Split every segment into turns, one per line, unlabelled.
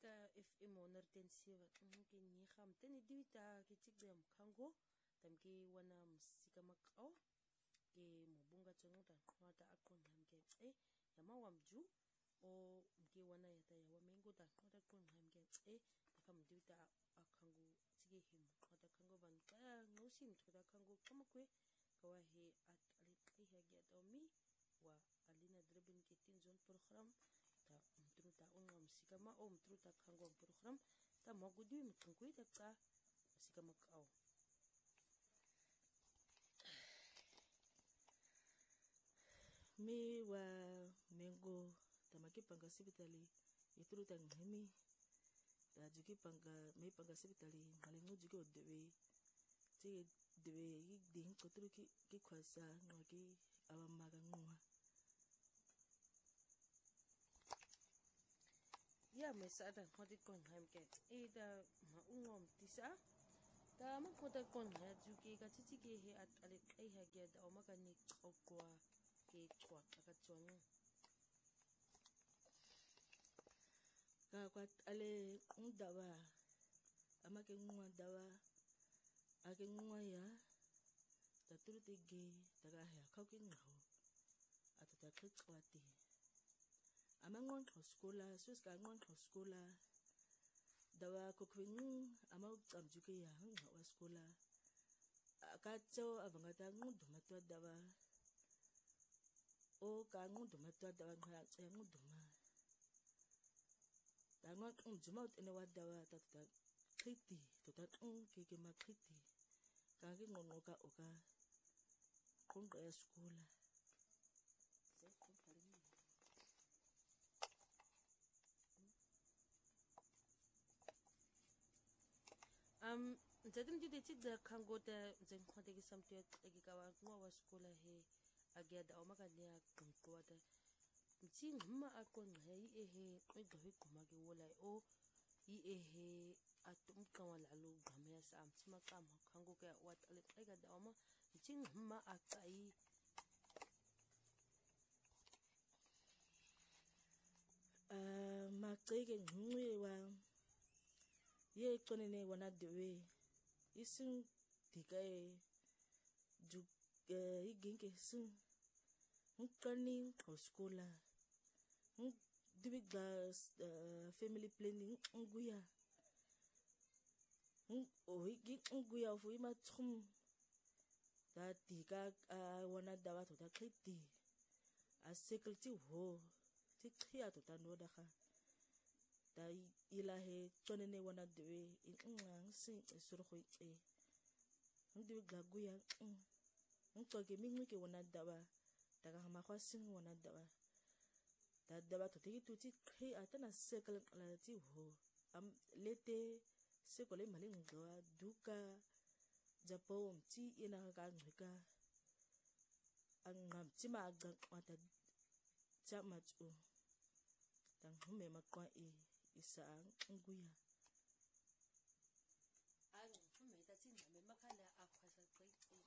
ka FM 107 ke ni kham tani divita ke tikdem khango tamki wana musika makao ke mubunga tsonga khwata akon hamke yama wamju o mke wana yata yawa mengo ta khwata kon hamke takam divita akhango tige him khwata khango ban ka ngosim khwata khango kamakwe kawahe at aliqi haget omi wa alina drebin ke tinzon program ta mtruta unga musika ma o mtruta khango program ta mogudi mtkunkui ta ka musika makao
mi wa mengo tamaki panga sibitali itruta ngemi ta juki panga me panga sibitali malingo juki odewe ti dewe ding kotru ki kwasa ngoki awamaga ngwa
ya mesa da khodi kon hamke da ma ungom tisa ta ma khota kon ha juki ka chichi ke he at aliqi haget o magani okwa ke chwa ka chwang
ka kwat ale ndawa amake ngwa dawa ake ngwa ya tatruti ge daga ha khawki ngaho atata khwati amangon khoskola suska ngon khoskola dawa kokwing ama amjuke ya hanga waskola akacho avangata nguduma to dawa o ka nguduma to dawa ngaya nguduma dangon umjuma ene wadawa tata kriti tota keke makriti kage ngonoka oka konga ya skola se kompalini
Zadim di tikda khango ta zen khwate ki samte egi kawa ngwa waskola he agya da omaka nya kumkwa ta mchi ngma akon he ehe qedohi kuma ke wola o ehe atum kawala lu gamya sa mchima kam khango ka wat ale ega da oma mchi ngma akai
maqeke ngwe wa ye konene wana dewe isun dikae juk iginke sun nkani hoskola dibigba family planning nguya igi nguya fu ima trum da dika wana dawa to da kriti a sekelti ho ti khia to ta no da kha da ilahe tonene wana dewe ingang sin surkhoi ndi gaguya ntoke mingwe ke wana dawa daga hama khwasin wana dawa da dawa to tiki tuti khia atana sekel la ti ho am lete sekole malingo duka japo mti ina ka ngweka angam tima aga mata chamachu tang hume makwa isa nguya
alo fume ta tinga me makhala akhwasa qeqi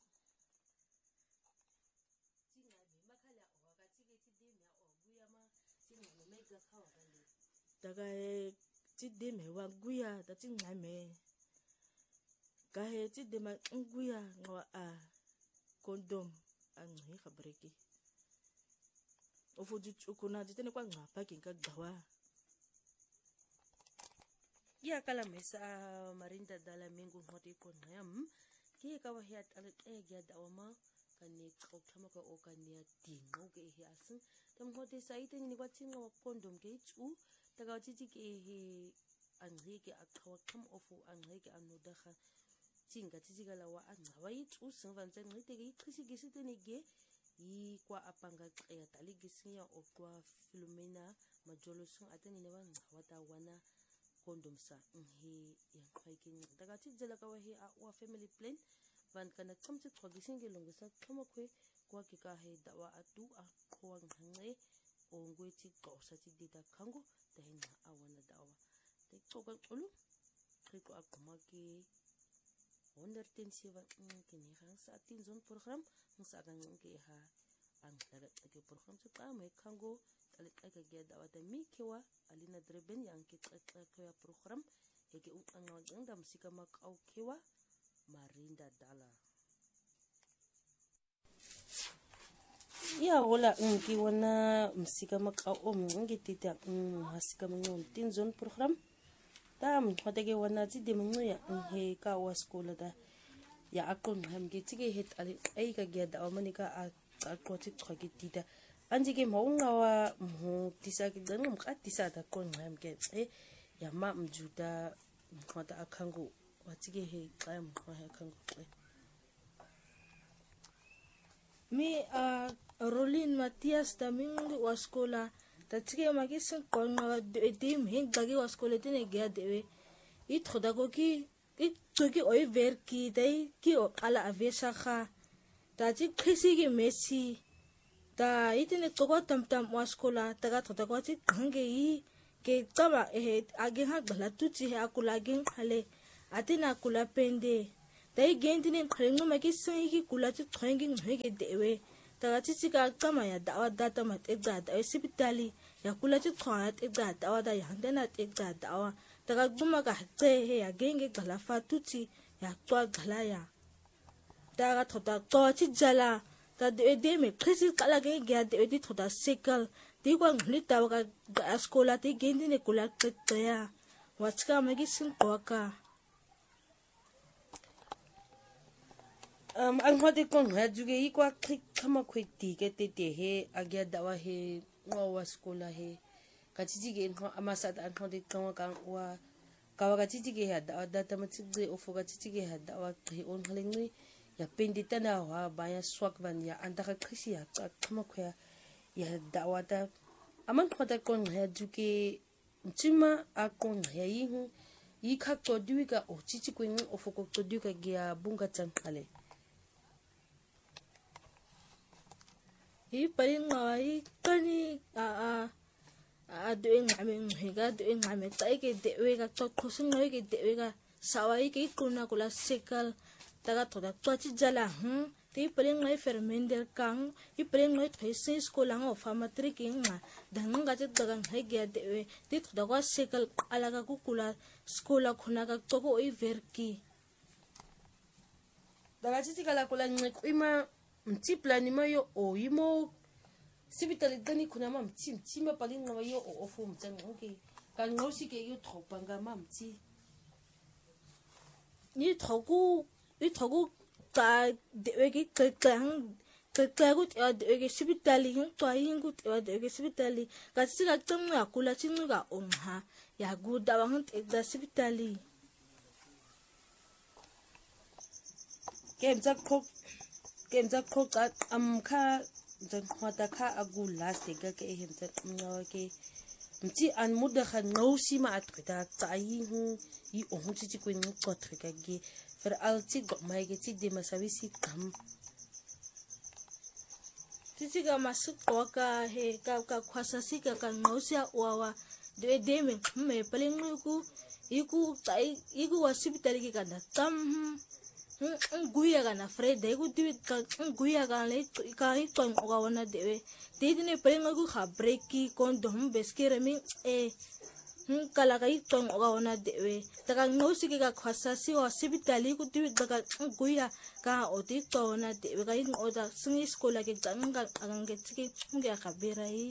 tinga me makhala o ka tike ti de mya o guya ma tinga me mega khawa kale
daga ti de me wa guya ta tinga me ka he ti de ma nguya ngwa a kondom anghi khabreki ofuju ukuna jitene kwa ngapa kinka gawa
ya kala mesa marinda dala mengu ngoti kon yam ke ka wa hiat ale egya da oma kani khokthama ka o kani tingo ke hi asin tam ngoti saite ni kwa tinga wa kondom ke chu daga chichi ke he angri ke akhawa kham ofu angri ke anoda kha tinga chichi kala wa angawa yi chu sing van chen ngite ke khisi ke sitene ge yi kwa apanga ya tali gisinya o kwa Filomena majolo sing atani ne wa ngawa ta wana kondom sa he yang khaiking daga ti jela ka wa he wa family plan van kana chamchi khogising ge longo sa khamakwe kwa ki ka he dawa atu a khowang hange o ngwe ti ko sa ti dita khango ta hinga awana dawa te choka ulu khiko akuma ke 107 ke ni hang sa tin zon program sa gang ke ha ang daga ke program sa ta me khango talika gia dawa da mikiwa alina dreben yang ke ya program yake unqanqwa da musika makaukiwa Marinda Dala ya hola ngi wana musika makau ngitita hasika mngontin zone program da mkhoteke wana tide mnguya he ka wa skola da ya akon hamge tige het ali ai ka gia dawa manika a qoti qhoki tita anjike maungawa mho tisaki dangum qatisa da kon hamge ya ma mjuda mkhota akhangu watige he xa mkhwa akhangu
mi Rolin Matias Domingo wa skola tatige magisin konga edim hingagi wa skola tene gia dewe ithoda ko ki itsoki oi verki dai ki ala avesa kha taji khisi ki messi ta itene toko tam wa skola taga thoda ko ti khange yi ke tama age ha bala tuchi he akula gen khale atina kula pende dai gendine khrengo magisin ki kula ti khrengi ngege dewe taga tsika kama ya dawa data mat egada hospitali ya kula ti khwat egada dawa da yandana egada dawa taga guma ka he ya genge gala fatuti ya twa gala ya taga thota to ti jala ta de me khisi kala ge ga de di thota sekal di kwa ngli tawa ka skola ti gendine kula ya wachka magi sin kwaka
ang hoti kon ha juge ikwa khama khwiti ke te he agya dawa he wa skola he kachiji ge no amasa da hoti kawa kan wa kawa kachiji ge ha dawa data matsi ofo kachiji ge ha dawa he on halengui ya pendita na wa baya swak van ya andaka khisi ya khama khya ya dawa da aman khota kon ha juge chima akon ha yi kha to duika o chichi ko ngi ofo ko to duika ge bunga chan khale
I paling ngawai kani doing ngame higa doing ngame tai ke dewe ka to khosin ngoi ke dewe ka sawai ke kuna kula sekal taga thoda twachi jala ti paling ngai fermender kang I paling ngai thai skola ngo famatri ki nga danga je daga ngai ge dewe ti thoda kwa sekal alaga ku kula skola khuna ka to ko I verki
daga chi kala kula ngai ima mti plani mayo o imo sibitali dani kuna mam mti ma pali ngawa yo o ofu mtang okay kan ngosi ke yo thopanga mam mti
ni thogu ta dewe ki klang gut dewe ki sibitali hin to yin gut dewe ki sibitali ka sika tang ya kula chinu ga onha ya gu da wang da sibitali
Kemza koka amka jan khwata kha agu last ga ke hemza ngawa ke mti an muda kha ngausi ma atqita tsayi hu yi ohu chi ko ngi kotrika ge fer alti go mai ge ti de masawisi kam
titi ga masu koka he ka khwasa sika ka ngausi wa de me paling iku tai iku wasibitali ki kada tam guya kana freda iku diwi guya kana le ka ito ngoga wana dewe didine paling aku kha breaki kondom beskere mi kala ka ito ngoga wana dewe taka ngosi ka khwasasi wa sibitali iku diwi daga guya ka oti to wana dewe ka in oda singi skola ke janga agange tiki nge khaberai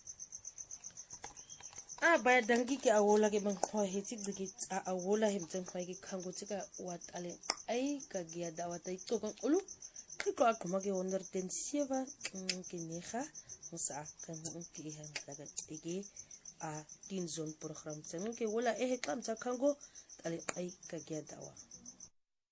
baya dangi ke awola ke bang khwa he tik digi awola hem tang khwa ke khango chika wat ale ai ka gia dawa tai to kan ulu ko akuma ke wonder ten sieva ke neha musa kan ke han daga tigi a tin zone program tang ke wala kam cha khango ale ai ka gia dawa